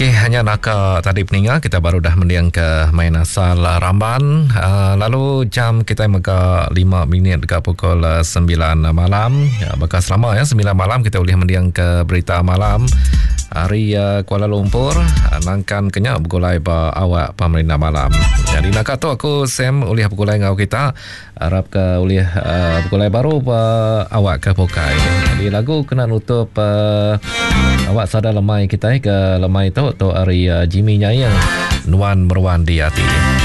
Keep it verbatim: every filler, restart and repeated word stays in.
Okey, hanya naka tadi peningat kita baru dah mendiang ke main asal Ramban. Uh, lalu jam kita mega lima minit dekat pukul uh, sembilan malam. Ya, bekas lama ya sembilan malam kita boleh mendiang ke berita malam. Hari uh, Kuala Lumpur nangkan kenyak bergulai ba awak pemerintah malam. Jadi nak tu aku Sam ulih bergulai ngau kita harap ke ulih uh, bergulai baru ba awak ke pokai. Jadi lagu kena nutup uh, awak sada lemai kita ke lemai tu tu hari uh, Jimmy Nyayang Nuan Merwan di hati.